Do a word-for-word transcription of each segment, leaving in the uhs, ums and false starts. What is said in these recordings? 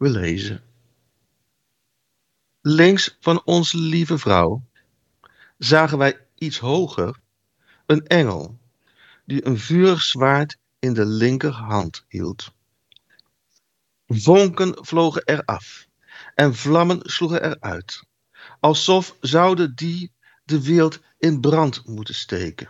We lezen. Links van onze lieve vrouw zagen wij iets hoger een engel die een vurig zwaard in de linkerhand hield. Vonken vlogen eraf en vlammen sloegen eruit, alsof zouden die de wereld in brand moeten steken.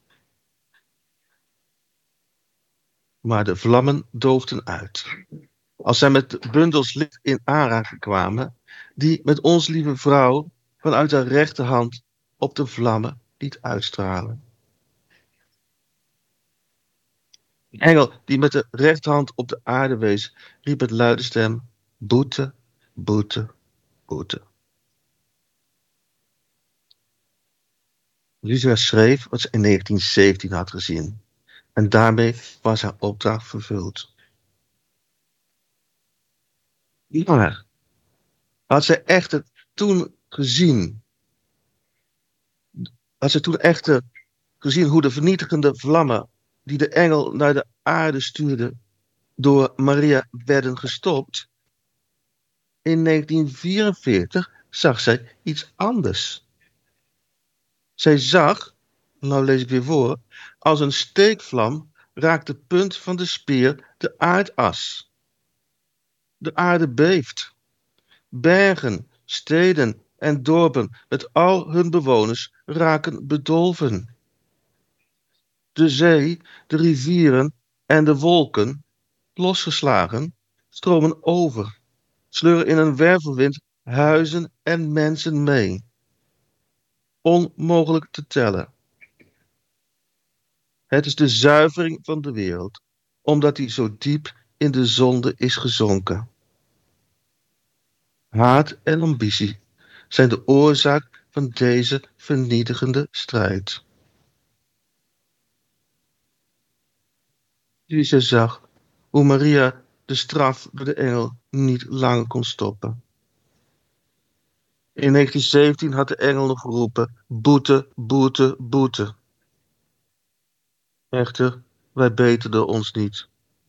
Maar de vlammen doofden uit, als zij met de bundels licht in aanraking kwamen, die met ons lieve vrouw vanuit haar rechterhand op de vlammen liet uitstralen. De engel die met de rechterhand op de aarde wees, riep met luide stem: boete, boete, boete. Lucia schreef wat ze in negentien zeventien had gezien. En daarmee was haar opdracht vervuld. Maar had zij echter toen gezien, had zij toen echter gezien hoe de vernietigende vlammen die de engel naar de aarde stuurde, door Maria werden gestopt? In negentien vierenveertig zag zij iets anders. Zij zag, nou lees ik weer voor, als een steekvlam raakt de punt van de speer de aardas. De aarde beeft. Bergen, steden en dorpen met al hun bewoners raken bedolven. De zee, de rivieren en de wolken, losgeslagen, stromen over, sleuren in een wervelwind huizen en mensen mee. Onmogelijk te tellen. Het is de zuivering van de wereld, omdat die zo diep in de zonde is gezonken. Haat en ambitie zijn de oorzaak van deze vernietigende strijd. Lucia zag hoe Maria de straf door de engel niet langer kon stoppen. In negentien zeventien had de engel nog geroepen: boete, boete, boete. Echter, wij beterden ons niet.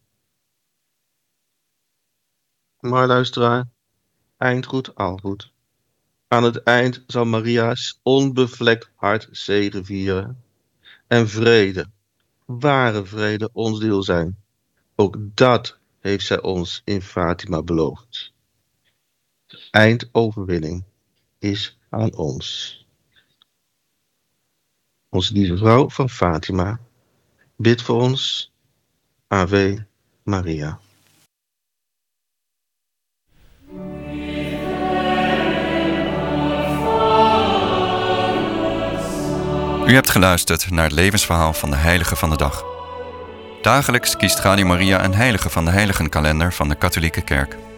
Maar luisteraar, eind goed, al goed. Aan het eind zal Maria's onbevlekt hart zegevieren. En vrede, ware vrede, ons deel zijn. Ook dat heeft zij ons in Fatima beloofd. De eindoverwinning is aan ons. Onze lieve vrouw van Fatima, bid voor ons. Ave Maria. U hebt geluisterd naar het levensverhaal van de heilige van de dag. Dagelijks kiest Radio Maria een heilige van de heiligenkalender van de katholieke kerk.